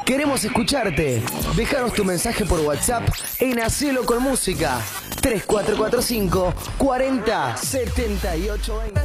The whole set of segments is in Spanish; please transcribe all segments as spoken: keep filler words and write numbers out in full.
Queremos escucharte. Déjanos tu mensaje por WhatsApp en Hacelo con Música. tres cuatro cuatro cinco, cuarenta, setenta y ocho veinte.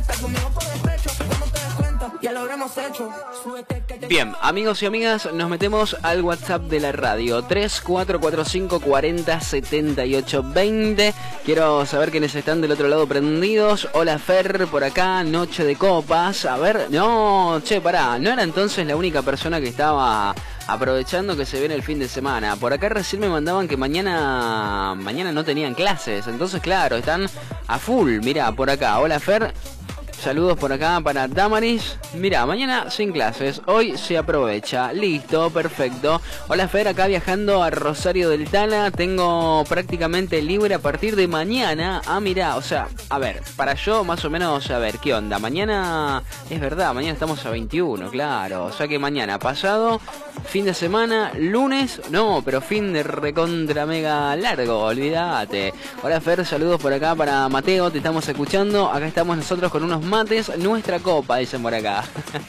Bien, amigos y amigas, nos metemos al WhatsApp de la radio. tres cuatro cuatro cinco, cuarenta, setenta y ocho veinte. Quiero saber quiénes están del otro lado prendidos. Hola Fer, por acá, noche de copas. A ver, no, che, pará, ¿no era entonces la única persona que estaba aprovechando que se viene el fin de semana? Por acá recién me mandaban que mañana mañana no tenían clases. Entonces, claro, están a full. Mirá, por acá. Hola Fer. Saludos por acá para Damaris. Mira, mañana sin clases, hoy se aprovecha. Listo, perfecto. Hola Fer, acá viajando a Rosario del Tala. Tengo prácticamente libre a partir de mañana. Ah, mira, o sea, a ver, para yo más o menos, a ver, ¿qué onda? Mañana, es verdad, mañana estamos a veintiuno, claro. O sea que mañana, pasado, fin de semana, lunes, no, pero fin de recontra mega largo, olvídate. Hola Fer, saludos por acá para Mateo, te estamos escuchando. Acá estamos nosotros con unos mates, nuestra copa, dicen por acá.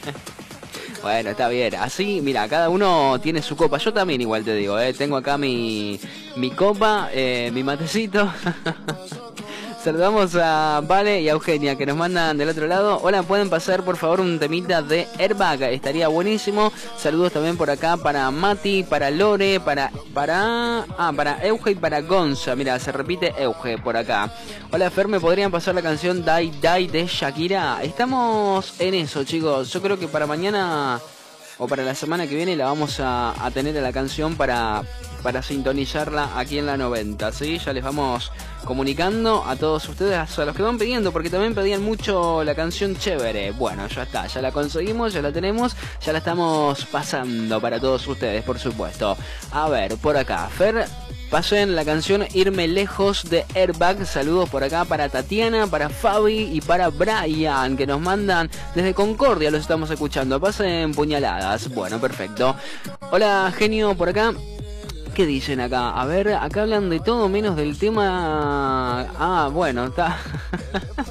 Bueno, está bien. Así, mira, cada uno tiene su copa. Yo también igual te digo, ¿eh? Tengo acá mi, mi copa, eh, mi matecito. Saludamos a Vale y a Eugenia que nos mandan del otro lado. Hola, ¿pueden pasar por favor un temita de Airbag? Estaría buenísimo. Saludos también por acá para Mati, para Lore, para... para ah, para Euge y para Gonza. Mira, se repite Euge por acá. Hola Fer, ¿me podrían pasar la canción Die Die de Shakira? Estamos en eso, chicos. Yo creo que para mañana o para la semana que viene la vamos a, a tener a la canción para... para sintonizarla aquí en la noventa, ¿sí? Ya les vamos comunicando a todos ustedes, a los que van pidiendo, porque también pedían mucho la canción Chévere. Bueno, ya está, ya la conseguimos, ya la tenemos, ya la estamos pasando para todos ustedes, por supuesto. A ver, por acá, Fer, pasen la canción Irme Lejos de Airbag. Saludos por acá para Tatiana, para Fabi y para Brian, que nos mandan desde Concordia, los estamos escuchando. Pasen puñaladas. Bueno, perfecto. Hola, genio, por acá. ¿Qué dicen acá? A ver, acá hablan de todo menos del tema... Ah, bueno, está...